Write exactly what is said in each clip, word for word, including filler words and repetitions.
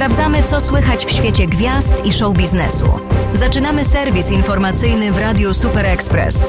Sprawdzamy, co słychać w świecie gwiazd i show biznesu. Zaczynamy serwis informacyjny w Radiu Super Express.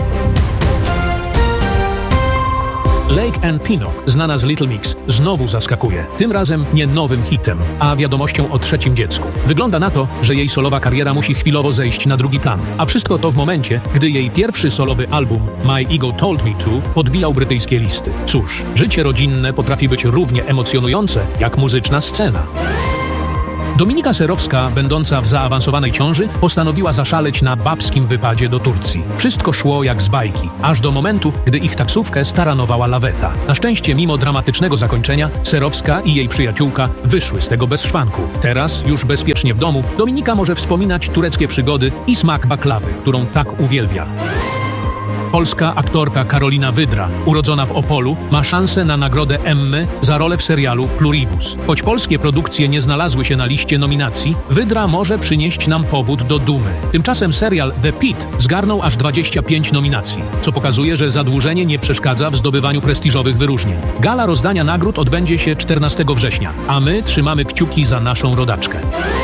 Lake Ann Pinnock, znana z Little Mix, znowu zaskakuje. Tym razem nie nowym hitem, a wiadomością o trzecim dziecku. Wygląda na to, że jej solowa kariera musi chwilowo zejść na drugi plan. A wszystko to w momencie, gdy jej pierwszy solowy album My Ego Told Me To podbijał brytyjskie listy. Cóż, życie rodzinne potrafi być równie emocjonujące jak muzyczna scena. Dominika Serowska, będąca w zaawansowanej ciąży, postanowiła zaszaleć na babskim wypadzie do Turcji. Wszystko szło jak z bajki, aż do momentu, gdy ich taksówkę staranowała laweta. Na szczęście, mimo dramatycznego zakończenia, Serowska i jej przyjaciółka wyszły z tego bez szwanku. Teraz, już bezpiecznie w domu, Dominika może wspominać tureckie przygody i smak baklawy, którą tak uwielbia. Polska aktorka Karolina Wydra, urodzona w Opolu, ma szansę na nagrodę Emmy za rolę w serialu Pluribus. Choć polskie produkcje nie znalazły się na liście nominacji, Wydra może przynieść nam powód do dumy. Tymczasem serial The Pitt zgarnął aż dwadzieścia pięć nominacji, co pokazuje, że zadłużenie nie przeszkadza w zdobywaniu prestiżowych wyróżnień. Gala rozdania nagród odbędzie się czternastego września, a my trzymamy kciuki za naszą rodaczkę.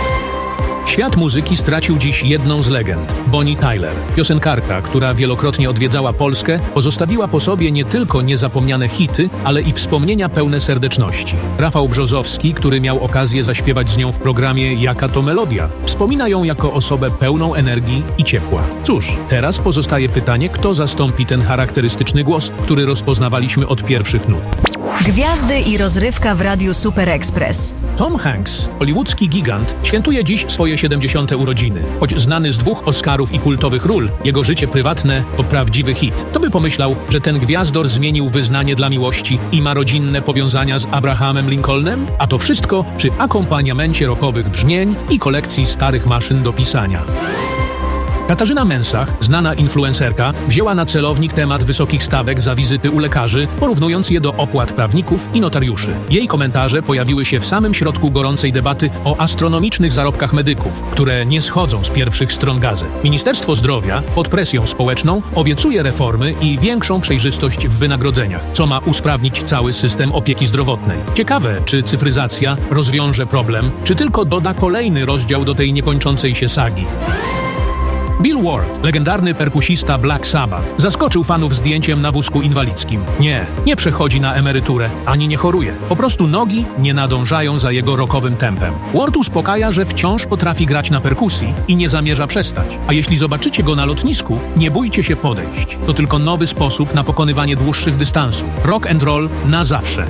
Świat muzyki stracił dziś jedną z legend – Bonnie Tyler. Piosenkarka, która wielokrotnie odwiedzała Polskę, pozostawiła po sobie nie tylko niezapomniane hity, ale i wspomnienia pełne serdeczności. Rafał Brzozowski, który miał okazję zaśpiewać z nią w programie Jaka to melodia, wspomina ją jako osobę pełną energii i ciepła. Cóż, teraz pozostaje pytanie, kto zastąpi ten charakterystyczny głos, który rozpoznawaliśmy od pierwszych nut. Gwiazdy i rozrywka w Radiu Super Express. Tom Hanks, hollywoodzki gigant, świętuje dziś swoje siedemdziesiąte urodziny. Choć znany z dwóch Oscarów i kultowych ról, jego życie prywatne to prawdziwy hit. Kto by pomyślał, że ten gwiazdor zmienił wyznanie dla miłości i ma rodzinne powiązania z Abrahamem Lincolnem? A to wszystko przy akompaniamencie rockowych brzmień i kolekcji starych maszyn do pisania. Katarzyna Mensach, znana influencerka, wzięła na celownik temat wysokich stawek za wizyty u lekarzy, porównując je do opłat prawników i notariuszy. Jej komentarze pojawiły się w samym środku gorącej debaty o astronomicznych zarobkach medyków, które nie schodzą z pierwszych stron gazet. Ministerstwo Zdrowia pod presją społeczną obiecuje reformy i większą przejrzystość w wynagrodzeniach, co ma usprawnić cały system opieki zdrowotnej. Ciekawe, czy cyfryzacja rozwiąże problem, czy tylko doda kolejny rozdział do tej niekończącej się sagi. Bill Ward, legendarny perkusista Black Sabbath, zaskoczył fanów zdjęciem na wózku inwalidzkim. Nie, nie przechodzi na emeryturę, ani nie choruje. Po prostu nogi nie nadążają za jego rockowym tempem. Ward uspokaja, że wciąż potrafi grać na perkusji i nie zamierza przestać. A jeśli zobaczycie go na lotnisku, nie bójcie się podejść. To tylko nowy sposób na pokonywanie dłuższych dystansów. Rock and roll na zawsze.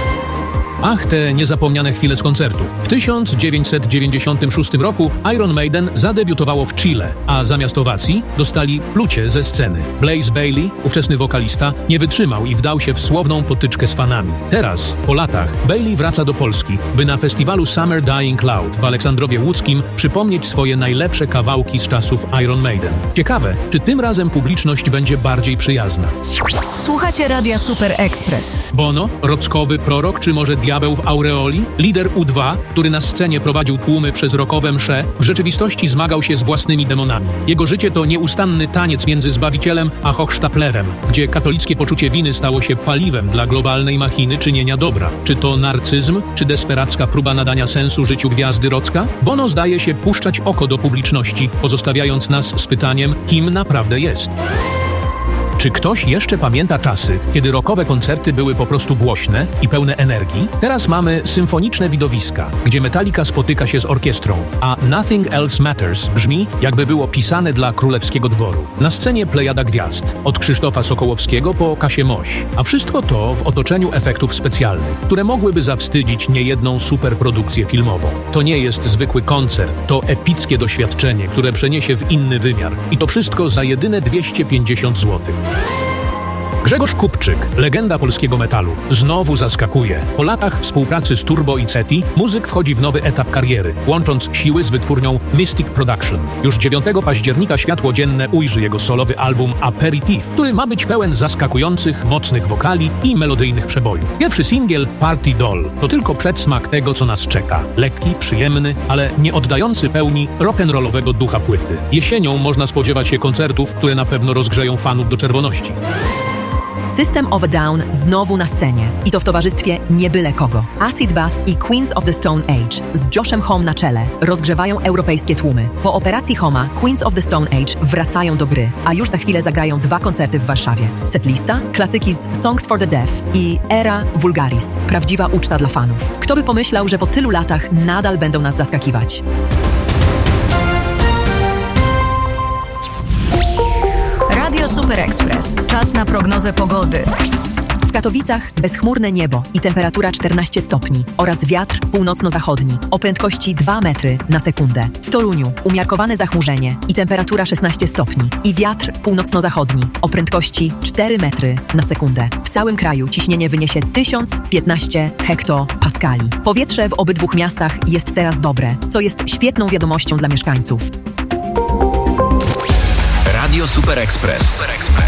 Ach, te niezapomniane chwile z koncertów. W tysiąc dziewięćset dziewięćdziesiątym szóstym roku Iron Maiden zadebiutowało w Chile, a zamiast owacji dostali plucie ze sceny. Blaze Bayley, ówczesny wokalista, nie wytrzymał i wdał się w słowną potyczkę z fanami. Teraz, po latach, Bayley wraca do Polski, by na festiwalu Summer Dying Cloud w Aleksandrowie Łódzkim przypomnieć swoje najlepsze kawałki z czasów Iron Maiden. Ciekawe, czy tym razem publiczność będzie bardziej przyjazna. Słuchacie Radia Super Express. Bono, rockowy prorok, czy może diabeł w aureoli? Lider U dwa, który na scenie prowadził tłumy przez rockowe msze, w rzeczywistości zmagał się z własnymi demonami. Jego życie to nieustanny taniec między Zbawicielem a Hochsztaplerem, gdzie katolickie poczucie winy stało się paliwem dla globalnej machiny czynienia dobra. Czy to narcyzm, czy desperacka próba nadania sensu życiu gwiazdy rocka? Bono zdaje się puszczać oko do publiczności, pozostawiając nas z pytaniem, kim naprawdę jest. Czy ktoś jeszcze pamięta czasy, kiedy rockowe koncerty były po prostu głośne i pełne energii? Teraz mamy symfoniczne widowiska, gdzie Metallica spotyka się z orkiestrą, a Nothing Else Matters brzmi, jakby było pisane dla królewskiego dworu. Na scenie plejada gwiazd, od Krzysztofa Sokołowskiego po Kasię Moś, a wszystko to w otoczeniu efektów specjalnych, które mogłyby zawstydzić niejedną superprodukcję filmową. To nie jest zwykły koncert, to epickie doświadczenie, które przeniesie w inny wymiar. I to wszystko za jedyne dwieście pięćdziesiąt złotych. Grzegorz Kupczyk, legenda polskiego metalu, znowu zaskakuje. Po latach współpracy z Turbo i Ceti muzyk wchodzi w nowy etap kariery, łącząc siły z wytwórnią Mystic Production. Już dziewiątego października światło dzienne ujrzy jego solowy album Aperitif, który ma być pełen zaskakujących, mocnych wokali i melodyjnych przebojów. Pierwszy singiel Party Doll to tylko przedsmak tego, co nas czeka. Lekki, przyjemny, ale nie oddający pełni rock'n'rollowego ducha płyty. Jesienią można spodziewać się koncertów, które na pewno rozgrzeją fanów do czerwoności. System of a Down znowu na scenie. I to w towarzystwie nie byle kogo. Acid Bath i Queens of the Stone Age z Joshem Homme na czele rozgrzewają europejskie tłumy. Po operacji Homma Queens of the Stone Age wracają do gry, a już za chwilę zagrają dwa koncerty w Warszawie. Setlista, klasyki z Songs for the Deaf i Era Vulgaris. Prawdziwa uczta dla fanów. Kto by pomyślał, że po tylu latach nadal będą nas zaskakiwać. Radio Super Express. Czas na prognozę pogody. W Katowicach bezchmurne niebo i temperatura czternaście stopni oraz wiatr północno-zachodni o prędkości dwa metry na sekundę. W Toruniu umiarkowane zachmurzenie i temperatura szesnaście stopni i wiatr północno-zachodni o prędkości cztery metry na sekundę. W całym kraju ciśnienie wyniesie tysiąc piętnaście hektopaskali. Powietrze w obydwu miastach jest teraz dobre, co jest świetną wiadomością dla mieszkańców. Radio Super Express.